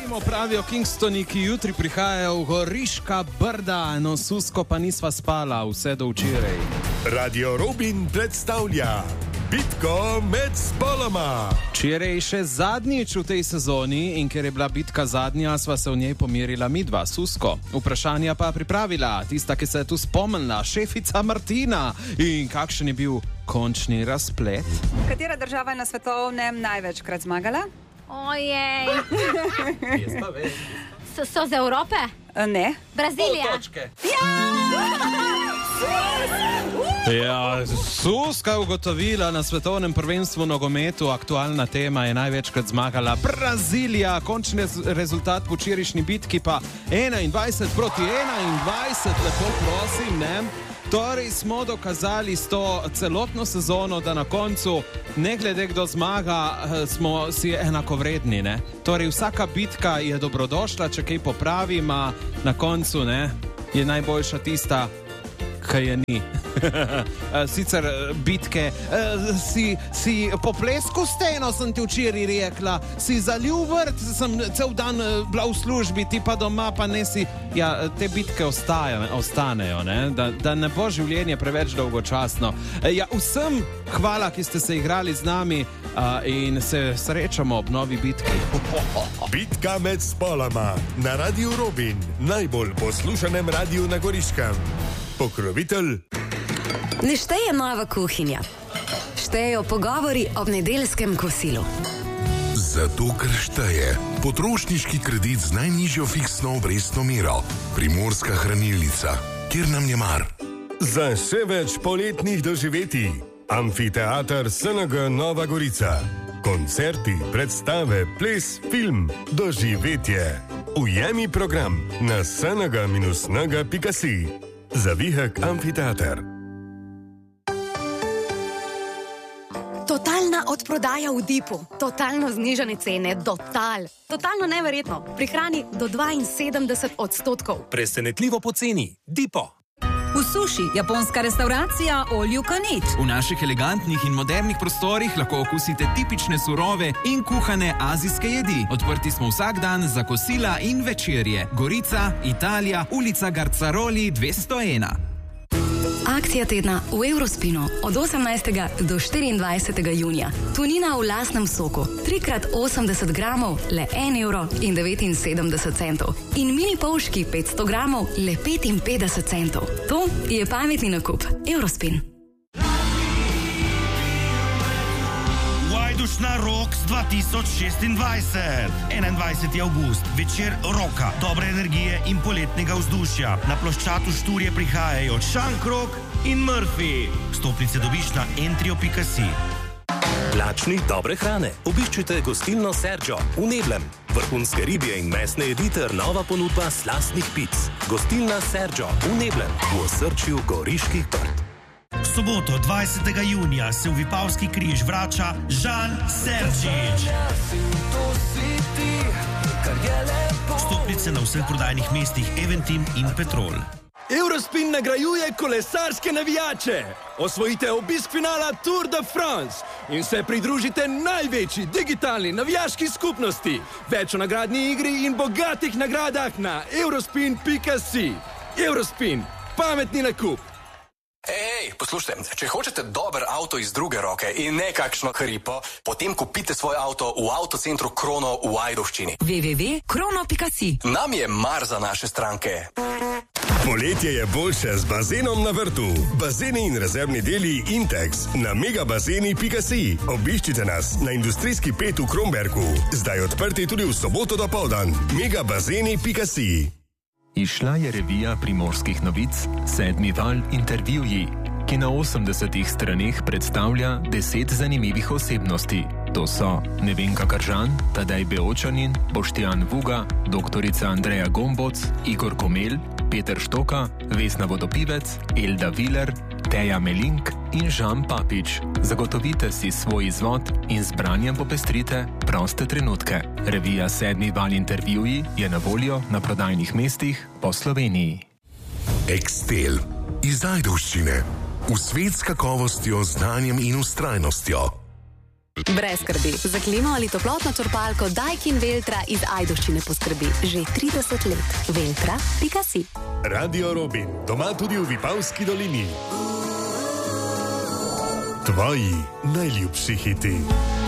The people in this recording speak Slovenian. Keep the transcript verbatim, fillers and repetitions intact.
Gremo, pravijo Kingstoni, ki jutri prihajajo v Goriška Brda, no susko pa nisva spala vse do včeraj. Radio Robin predstavlja bitko med spoloma. Včeraj še zadnjič v tej sezoni in ker je bila bitka zadnja, sva se v njej pomerila midva, Susko. Vprašanja pa pripravila tista, ki se je tu spomnila, šefica Martina. In kakšen je bil končni razplet? Katera država je na svetovnem največkrat zmagala? Ojej. so, so z Evrope? Ne. Brazilija. Ja, Suska je ugotovila na svetovnem prvenstvu nogometu, aktualna tema je največkrat zmagala Brazilija. Končni rezultat po včerajšnji bitki pa enaindvajset proti enaindvajset, lepo prosim, ne? Torej smo dokazali s to celotno sezono, da na koncu, ne glede kdo zmaga, smo si enakovredni, ne? Torej vsaka bitka je dobrodošla, če kaj popravim, a na koncu, ne, je najboljša tista, kaj je ni. Sicer bitke, si, si po plesku steno, sem ti včeraj rekla, si zalil vrt, sem cel dan bila v službi, ti pa doma, pa ne si. Ja, te bitke ostajajo, ostanejo, ne? Da, da ne bo življenje preveč dolgočasno. Ja, vsem hvala, ki ste se igrali z nami uh, in se srečamo ob novi bitki. Bitka med spoloma na Radio Robin, najbolj poslušanem radiju na Goriškem. Pokrovitelj. Ne šteje nova kuhinja, štejejo pogovori ob nedeljskem kosilu. Zato, ker šteje potrošniški kredit z najnižjo fiksno obrestno mero, Primorska hranilnica, kjer nam je mar. Za še več poletnih doživetij, Amfiteater S N G Nova Gorica. Koncerti, predstave, ples, film, doživetje. Ujemi program na s n g dash n g pika si. Zavihek Amfiteater. Totalna odprodaja v Dipu. Totalno znižane cene. Total. Totalno neverjetno. Prihrani do dvainsedemdeset odstotkov. Presenetljivo poceni. Dipo. V Suši, japonska restauracija All You Can Eat. V naših elegantnih in modernih prostorih lahko okusite tipične surove in kuhane azijske jedi. Odprti smo vsak dan za kosila in večerje. Gorica, Italija, ulica Garcaroli dvesto ena. Akcija tedna v Eurospinu od osemnajstega do štiriindvajsetega junija. Tunina v lastnem soku, tri krat osemdeset gramov, le en evro in devetinsedemdeset centov. In mini polški petsto gramov, le petinpetdeset centov. To je pametni nakup. Eurospin. Vajdušna Rocks dva tisoč šestindvajset. enaindvajseti avgust, večer roka, dobre energije in poletnega vzdušja. Na ploščadu Šturje prihajajo Šankrok in Murphy. Stopnice dobiš na entrio pika si. Lačni dobre hrane. Obiščite gostilno Sergio v Neblem. Vrhunske ribje in mesne jedi ter nova ponudba slastnih pic. Gostilna Sergio v Neblem, v osrčju Goriških Brd. V soboto dvajsetega junija se v Vipavski križ vrača Žan Serčič. Stopnice na vseh prodajnih mestih Eventim in Petrol. Eurospin nagrajuje kolesarske navijače. Osvojite obisk finala Tour de France in se pridružite največji digitalni navijaški skupnosti. Več o nagradni igri in bogatih nagradah na eurospin pika si. Eurospin, pametni nakup. Ej, poslušajte, če hočete dober avto iz druge roke in ne kakšno hripo, potem kupite svoj avto v avtocentru Krono v Ajdovščini. w w w pika krono pika si. Nam je mar za naše stranke. Poletje je boljše z bazenom na vrtu. Bazeni in rezervni deli Intex na megabazeni pika si. Obiščite nas na industrijski pet v Kromberku. Zdaj odprti tudi v soboto dopoldan. megabazeni pika si. Izšla je revija Primorskih novic Sedmi val intervjuji, ki na osemdesetih straneh predstavlja deset zanimivih osebnosti. To so Nevenka Kržan, Tadej Beočanin, Boštjan Vuga, doktorica Andreja Gomboc, Igor Komel, Peter Štoka, Vesna Vodopivec, Elda Viler, Teja Melink in Žan Papič. Zagotovite si svoj izvod in z branjem popestrite proste trenutke. Revija Sedmi val intervjuji je na voljo na prodajnih mestih po Sloveniji. Ekstel iz Ajdovščine. V svet s kakovostjo, znanjem in vztrajnostjo. Brez skrbi. Za klimo ali toplotno črpalko Daikin Veltra iz Ajdovščine poskrbi že trideset let. Veltra pika si. Radio Robin, doma tudi v Vipavski dolini. Tvoji najljubši hiti.